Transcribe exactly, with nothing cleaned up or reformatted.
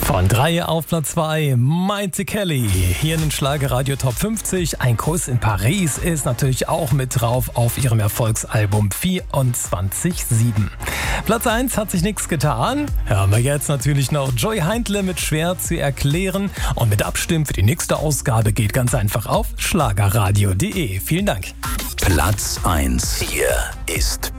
Von drei auf Platz zwei, Maite Kelly. Hier in den Schlagerradio Top fünfzig. Ein Kuss in Paris ist natürlich auch mit drauf auf ihrem Erfolgsalbum vierundzwanzig sieben. Platz eins hat sich nichts getan. Hören wir jetzt natürlich noch Joy Heindle mit Schwer zu erklären. Und mit Abstimmen für die nächste Ausgabe geht ganz einfach auf schlagerradio punkt de. Vielen Dank. Platz eins. Hier ist